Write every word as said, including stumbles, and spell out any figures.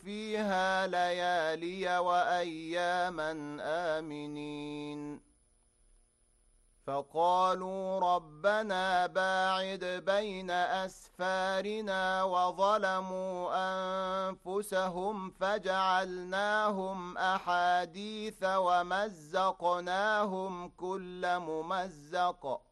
فيها ليالي وأياما آمنين. فقالوا ربنا باعد بين أسفارنا وظلموا أنفسهم فجعلناهم أحاديث ومزقناهم كل ممزق